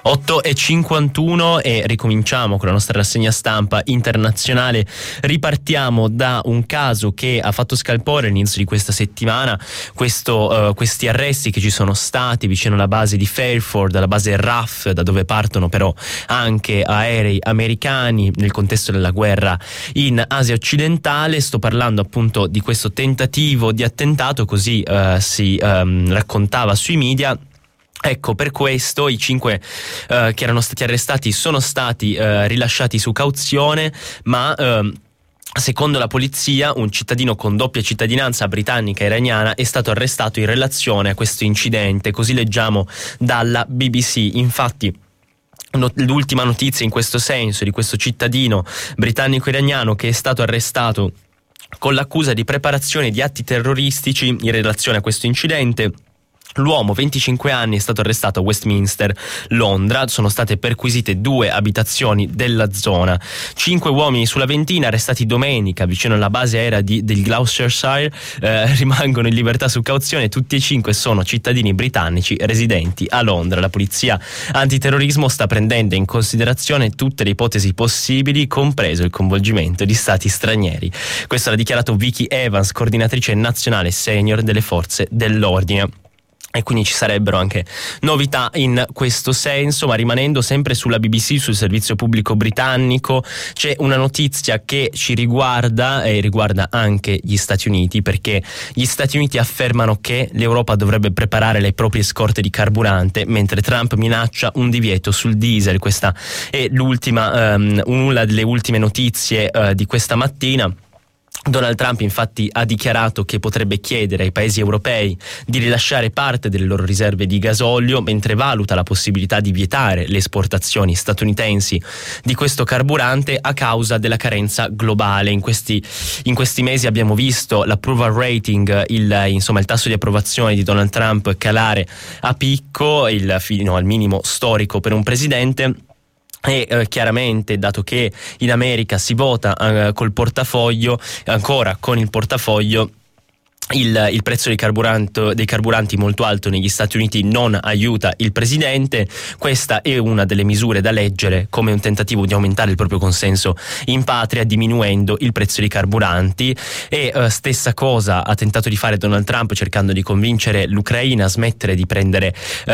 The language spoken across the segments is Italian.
8:51 e ricominciamo con la nostra rassegna stampa internazionale. Ripartiamo da un caso che ha fatto scalpore all'inizio di questa settimana, questi arresti che ci sono stati vicino alla base di Fairford, alla base RAF, da dove partono però anche aerei americani nel contesto della guerra in Asia occidentale. Sto parlando appunto di questo tentativo di attentato, così si raccontava sui media. Ecco, per questo i 5 che erano stati arrestati sono stati rilasciati su cauzione, ma secondo la polizia un cittadino con doppia cittadinanza britannica e iraniana è stato arrestato in relazione a questo incidente, così leggiamo dalla BBC. Infatti l'ultima notizia in questo senso di questo cittadino britannico-iraniano che è stato arrestato con l'accusa di preparazione di atti terroristici in relazione a questo incidente. L'uomo, 25 anni, è stato arrestato a Westminster, Londra. Sono state perquisite 2 abitazioni della zona. 5 uomini sulla ventina arrestati domenica vicino alla base aerea del Gloucestershire rimangono in libertà su cauzione. Tutti e 5 sono cittadini britannici residenti a Londra. La polizia antiterrorismo sta prendendo in considerazione tutte le ipotesi possibili, compreso il coinvolgimento di stati stranieri. Questo l'ha dichiarato Vicky Evans, coordinatrice nazionale senior delle forze dell'ordine. E quindi ci sarebbero anche novità in questo senso, ma rimanendo sempre sulla BBC, sul servizio pubblico britannico, c'è una notizia che ci riguarda e riguarda anche gli Stati Uniti, perché gli Stati Uniti affermano che l'Europa dovrebbe preparare le proprie scorte di carburante, mentre Trump minaccia un divieto sul diesel. Questa è una delle ultime notizie di questa mattina. Donald Trump infatti ha dichiarato che potrebbe chiedere ai paesi europei di rilasciare parte delle loro riserve di gasolio, mentre valuta la possibilità di vietare le esportazioni statunitensi di questo carburante a causa della carenza globale. In questi mesi abbiamo visto l'approval rating, il tasso di approvazione di Donald Trump calare a picco, fino al minimo storico per un presidente. E chiaramente, dato che in America si vota col portafoglio, ancora con il portafoglio, il prezzo dei carburanti molto alto negli Stati Uniti non aiuta il presidente. Questa è una delle misure da leggere come un tentativo di aumentare il proprio consenso in patria, diminuendo il prezzo dei carburanti. E stessa cosa ha tentato di fare Donald Trump, cercando di convincere l'Ucraina a smettere di prendere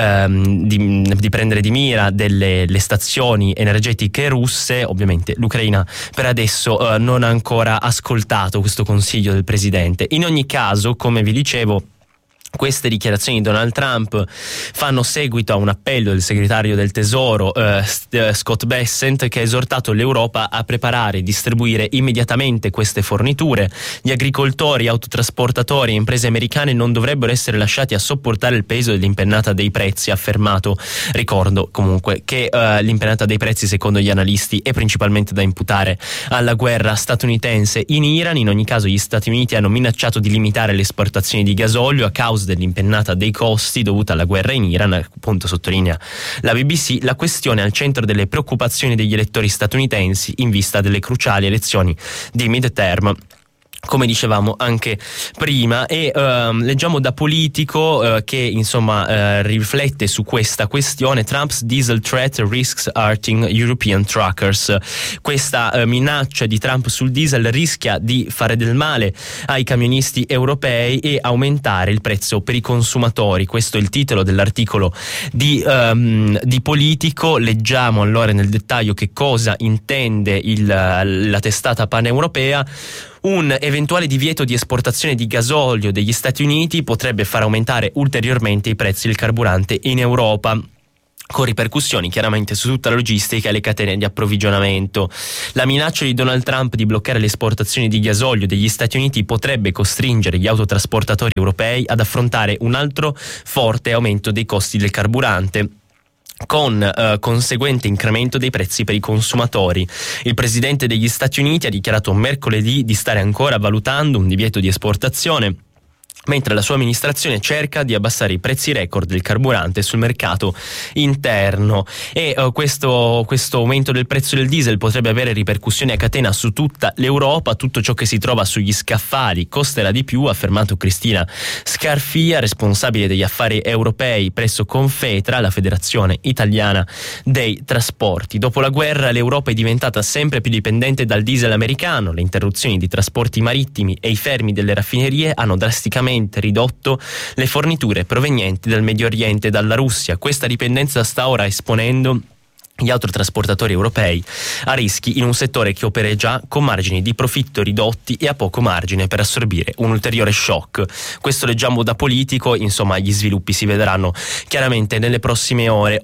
di mira le stazioni energetiche russe. Ovviamente l'Ucraina per adesso non ha ancora ascoltato questo consiglio del presidente. In ogni caso, come vi dicevo, queste dichiarazioni di Donald Trump fanno seguito a un appello del segretario del Tesoro Scott Bessent, che ha esortato l'Europa a preparare e distribuire immediatamente queste forniture. Gli agricoltori, autotrasportatori e imprese americane non dovrebbero essere lasciati a sopportare il peso dell'impennata dei prezzi, ha affermato. Ricordo comunque che l'impennata dei prezzi, secondo gli analisti, è principalmente da imputare alla guerra statunitense in Iran. In ogni caso, gli Stati Uniti hanno minacciato di limitare le esportazioni di gasolio a causa dell'impennata dei costi dovuta alla guerra in Iran. Appunto, sottolinea la BBC, la questione è al centro delle preoccupazioni degli elettori statunitensi in vista delle cruciali elezioni di midterm, come dicevamo anche prima. E leggiamo da Politico che riflette su questa questione. Trump's diesel threat risks hurting European truckers. Questa minaccia di Trump sul diesel rischia di fare del male ai camionisti europei e aumentare il prezzo per i consumatori. Questo è il titolo dell'articolo di Politico. Leggiamo allora nel dettaglio che cosa intende la testata paneuropea. Un eventuale divieto di esportazione di gasolio degli Stati Uniti potrebbe far aumentare ulteriormente i prezzi del carburante in Europa, con ripercussioni chiaramente su tutta la logistica e le catene di approvvigionamento. La minaccia di Donald Trump di bloccare le esportazioni di gasolio degli Stati Uniti potrebbe costringere gli autotrasportatori europei ad affrontare un altro forte aumento dei costi del carburante, con conseguente incremento dei prezzi per i consumatori. Il presidente degli Stati Uniti ha dichiarato mercoledì di stare ancora valutando un divieto di esportazione mentre la sua amministrazione cerca di abbassare i prezzi record del carburante sul mercato interno. E questo aumento del prezzo del diesel potrebbe avere ripercussioni a catena su tutta l'Europa. Tutto ciò che si trova sugli scaffali costerà di più, ha affermato Cristina Scarfia, responsabile degli affari europei presso Confetra, la Federazione Italiana dei Trasporti. Dopo la guerra l'Europa è diventata sempre più dipendente dal diesel americano. Le interruzioni di trasporti marittimi e i fermi delle raffinerie hanno drasticamente ridotto le forniture provenienti dal Medio Oriente e dalla Russia. Questa dipendenza sta ora esponendo gli autotrasportatori europei a rischi in un settore che opereggia con margini di profitto ridotti e a poco margine per assorbire un ulteriore shock. Questo leggiamo da Politico, insomma gli sviluppi si vedranno chiaramente nelle prossime ore.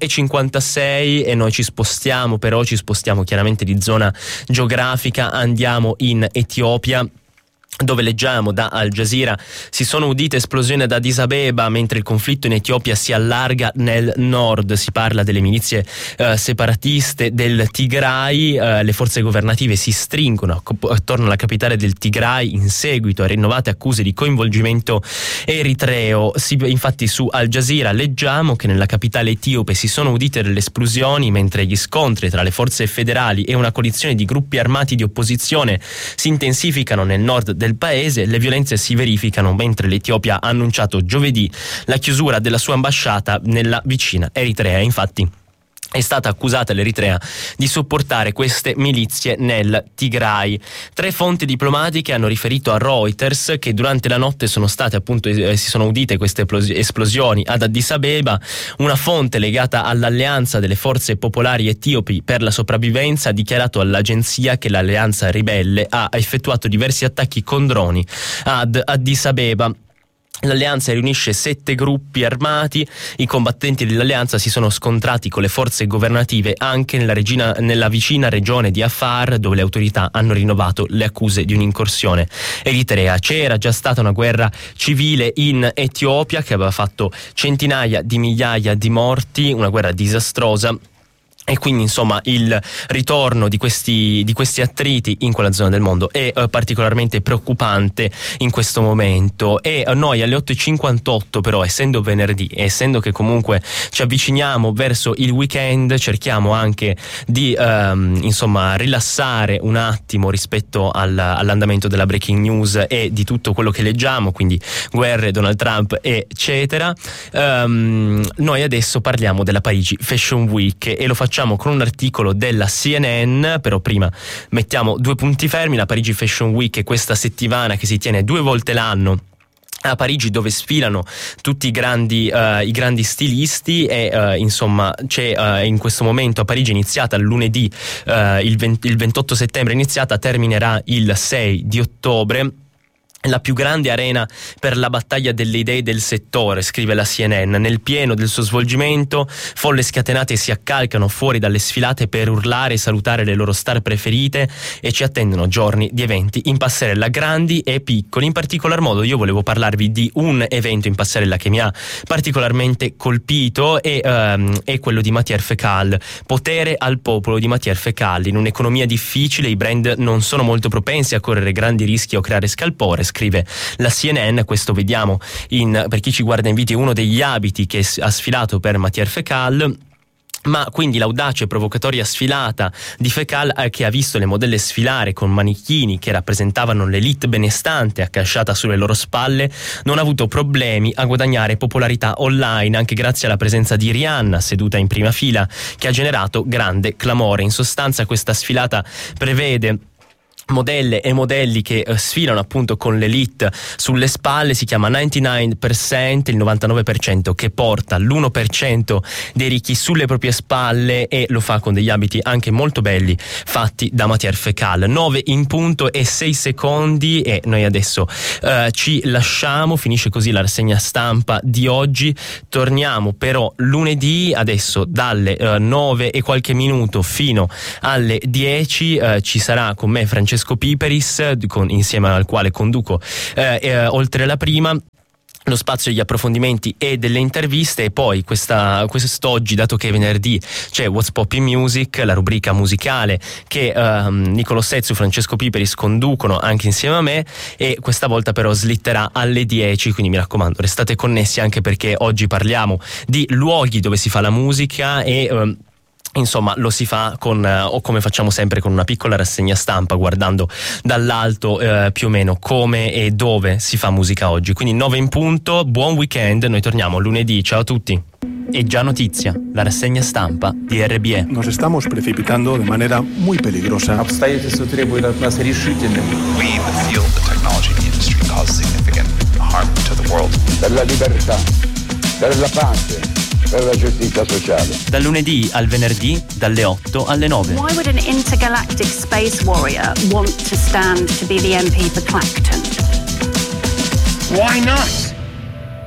8:56 e noi ci spostiamo chiaramente di zona geografica, andiamo in Etiopia, dove leggiamo da Al Jazeera: si sono udite esplosioni ad Addis Abeba mentre il conflitto in Etiopia si allarga nel nord. Si parla delle milizie separatiste del Tigray. Le forze governative si stringono attorno alla capitale del Tigray in seguito a rinnovate accuse di coinvolgimento eritreo. Infatti su Al Jazeera leggiamo che nella capitale etiope si sono udite delle esplosioni mentre gli scontri tra le forze federali e una coalizione di gruppi armati di opposizione si intensificano nel nord del paese. Le violenze si verificano mentre l'Etiopia ha annunciato giovedì la chiusura della sua ambasciata nella vicina Eritrea. Infatti è stata accusata l'Eritrea di supportare queste milizie nel Tigray. 3 fonti diplomatiche hanno riferito a Reuters che durante la notte sono state appunto si sono udite queste esplosioni ad Addis Abeba. Una fonte legata all'alleanza delle forze popolari etiopi per la sopravvivenza ha dichiarato all'agenzia che l'alleanza ribelle ha effettuato diversi attacchi con droni ad Addis Abeba. L'alleanza riunisce 7 gruppi armati. I combattenti dell'alleanza si sono scontrati con le forze governative anche nella vicina regione di Afar, dove le autorità hanno rinnovato le accuse di un'incursione eritrea. C'era già stata una guerra civile in Etiopia che aveva fatto centinaia di migliaia di morti, una guerra disastrosa. E quindi insomma il ritorno di questi attriti in quella zona del mondo è particolarmente preoccupante in questo momento. E noi alle 8:58 però, essendo venerdì, essendo che comunque ci avviciniamo verso il weekend, cerchiamo anche di rilassare un attimo rispetto all'andamento della breaking news e di tutto quello che leggiamo, quindi guerre, Donald Trump eccetera. Noi adesso parliamo della Parigi Fashion Week e lo facciamo con un articolo della CNN, però prima mettiamo 2 punti fermi. La Parigi Fashion Week è questa settimana che si tiene 2 volte l'anno a Parigi, dove sfilano tutti i grandi stilisti e insomma c'è in questo momento a Parigi, iniziata lunedì, il 28 settembre iniziata, terminerà il 6 di ottobre. La più grande arena per la battaglia delle idee del settore, scrive la CNN. Nel pieno del suo svolgimento, folle scatenate si accalcano fuori dalle sfilate per urlare e salutare le loro star preferite, e ci attendono giorni di eventi in passerella grandi e piccoli. In particolar modo io volevo parlarvi di un evento in passerella che mi ha particolarmente colpito, e è quello di Matière Fécal. Potere al popolo di Matière Fécal. In un'economia difficile i brand non sono molto propensi a correre grandi rischi o creare scalpore, scrive la CNN. Questo vediamo per chi ci guarda in video, uno degli abiti che ha sfilato per Matière Fécal. Ma quindi l'audace e provocatoria sfilata di Fécal, che ha visto le modelle sfilare con manichini che rappresentavano l'elite benestante accasciata sulle loro spalle, non ha avuto problemi a guadagnare popolarità online, anche grazie alla presenza di Rihanna seduta in prima fila, che ha generato grande clamore. In sostanza questa sfilata prevede modelle e modelli che sfilano appunto con l'elite sulle spalle. Si chiama 99%, il 99% che porta l'1% dei ricchi sulle proprie spalle, e lo fa con degli abiti anche molto belli fatti da Matière Fécal. 9 in punto e 6 secondi e noi adesso ci lasciamo. Finisce così la rassegna stampa di oggi. Torniamo però lunedì, adesso dalle 9 e qualche minuto fino alle 10 ci sarà con me Francesco Piperis, insieme al quale conduco Oltre la Prima. lo spazio degli approfondimenti e delle interviste. E poi quest'oggi, dato che è venerdì, c'è What's Pop in Music, la rubrica musicale che Nicolò Sezzu e Francesco Piperis conducono anche insieme a me, e questa volta però slitterà alle 10, quindi mi raccomando restate connessi, anche perché oggi parliamo di luoghi dove si fa la musica e insomma lo si fa o come facciamo sempre, con una piccola rassegna stampa, guardando dall'alto più o meno come e dove si fa musica oggi. Quindi 9 in punto, buon weekend, noi torniamo lunedì, ciao a tutti. E già notizia, la rassegna stampa di RBE. Nos estamos precipitando de manera muy peligrosa. Обстоятельства требуют от нас решительных. We in the field of technology and the industry cause significant harm to the world. Per la libertà, per la pace, per la giustizia sociale. Dal lunedì al venerdì, dalle 8 alle 9. Why would an intergalactic space warrior want to stand to be the MP for Clacton? Why not?